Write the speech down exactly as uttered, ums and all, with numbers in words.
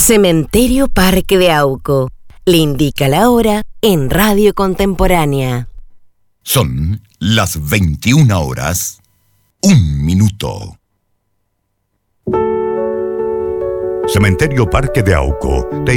Cementerio Parque de Auco. Le indica la hora en Radio Contemporánea. Son las veintiuna horas, un minuto. Cementerio Parque de Auco te